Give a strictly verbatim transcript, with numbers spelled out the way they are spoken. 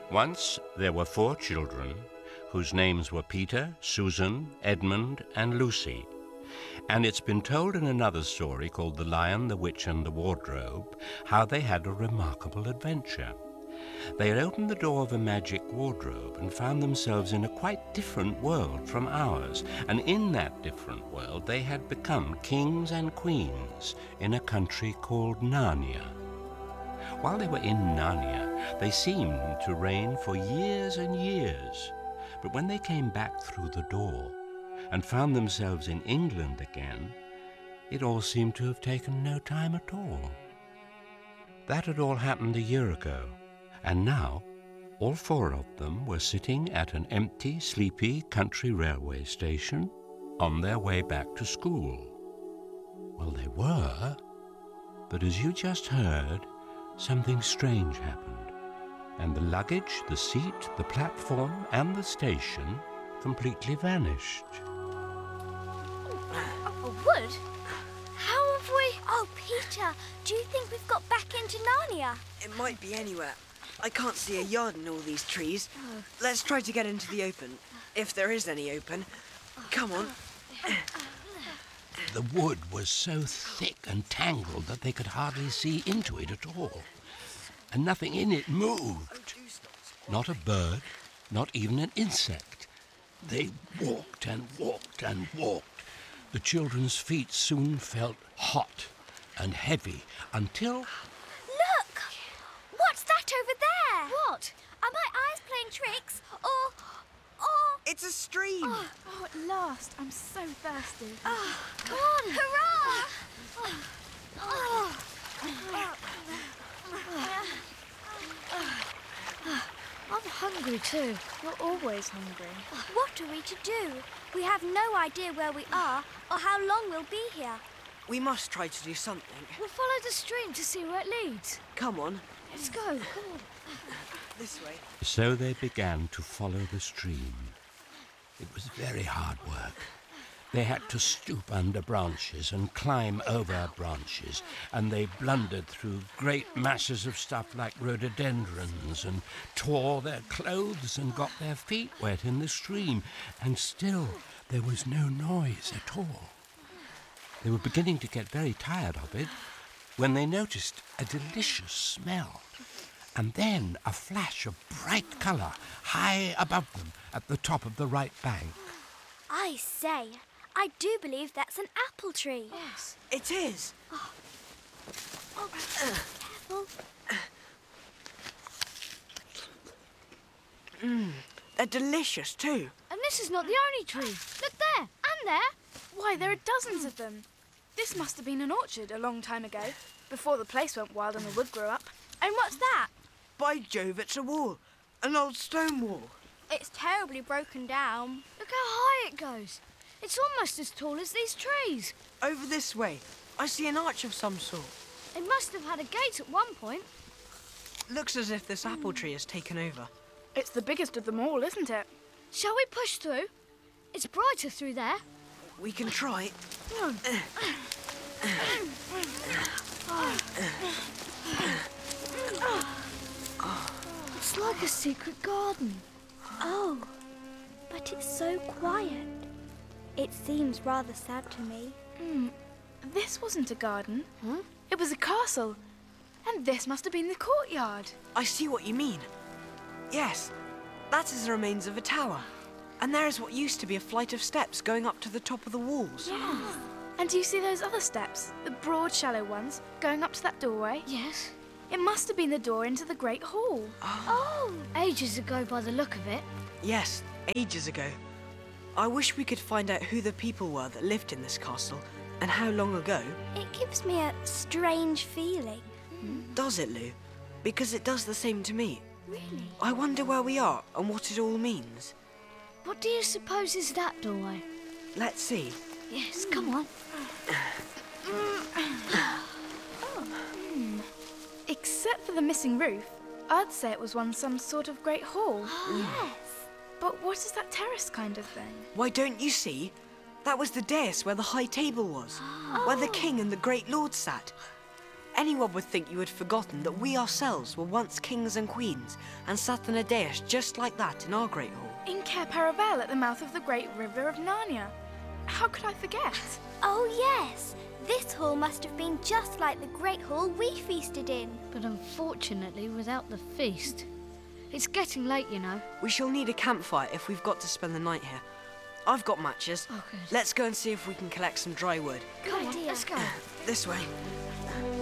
Once there were four children whose names were Peter, Susan, Edmund, and Lucy. And it's been told in another story called The Lion, the Witch, and the Wardrobe how they had a remarkable adventure. They had opened the door of a magic wardrobe and found themselves in a quite different world from ours. And in that different world they had become kings and queens in a country called Narnia. While they were in Narnia, they seemed to reign for years and years. But when they came back through the door and found themselves in England again, it all seemed to have taken no time at all. That had all happened a year ago, and now all four of them were sitting at an empty, sleepy country railway station on their way back to school. Well, they were, but as you just heard, something strange happened, and the luggage, the seat, the platform, and the station completely vanished. A wood? How have we... Oh, Peter, do you think we've got back into Narnia? It might be anywhere. I can't see a yard in all these trees. Oh. Let's try to get into the open, if there is any open. Come on. The wood was so thick and tangled that they could hardly see into it at all. And nothing in it moved. Not a bird, not even an insect. They walked and walked and walked. The children's feet soon felt hot and heavy until... Look! What's that over there? What? Are my eyes playing tricks? Or... or... It's a stream! Oh, oh at last. I'm so thirsty. Oh, come on! Hurrah! Oh. Oh. I'm hungry too. You're always hungry. What are we to do? We have no idea where we are or how long we'll be here. We must try to do something. We'll follow the stream to see where it leads. Come on. Let's go. Come on. This way. So they began to follow the stream. It was very hard work. They had to stoop under branches and climb over branches, and they blundered through great masses of stuff like rhododendrons and tore their clothes and got their feet wet in the stream, and still there was no noise at all. They were beginning to get very tired of it when they noticed a delicious smell, and then a flash of bright colour high above them at the top of the right bank. I say, I do believe that's an apple tree. Yes. It is. Oh, oh careful. Mmm, they're delicious too. And this is not the only tree. Look there, and there. Why, there are dozens of them. This must have been an orchard a long time ago, before the place went wild and the wood grew up. And what's that? By Jove, it's a wall. An old stone wall. It's terribly broken down. Look how high it goes. It's almost as tall as these trees. Over this way. I see an arch of some sort. It must have had a gate at one point. Looks as if this apple tree has taken over. It's the biggest of them all, isn't it? Shall we push through? It's brighter through there. We can try. No. It's like a secret garden. Oh, but it's so quiet. It seems rather sad to me. Mm. This wasn't a garden. Huh? It was a castle. And this must have been the courtyard. I see what you mean. Yes, that is the remains of a tower. And there is what used to be a flight of steps going up to the top of the walls. Yes. And do you see those other steps? The broad, shallow ones going up to that doorway? Yes. It must have been the door into the Great Hall. Oh. oh. Ages ago by the look of it. Yes, ages ago. I wish we could find out who the people were that lived in this castle and how long ago. It gives me a strange feeling. Mm. Does it, Lou? Because it does the same to me. Really? I wonder where we are and what it all means. What do you suppose is that doorway? Let's see. Yes, come on. oh. mm. Except for the missing roof, I'd say it was once some sort of great hall. Oh, yes. But what is that terrace kind of thing? Why, don't you see? That was the dais where the high table was, oh. where the king and the great lords sat. Anyone would think you had forgotten that we ourselves were once kings and queens and sat on a dais just like that in our Great Hall. In Cair Paravel at the mouth of the Great River of Narnia. How could I forget? Oh, yes. This hall must have been just like the Great Hall we feasted in. But unfortunately without the feast. It's getting late, you know. We shall need a campfire if we've got to spend the night here. I've got matches. Oh, good. Let's go and see if we can collect some dry wood. Come on, idea. let's go. This way.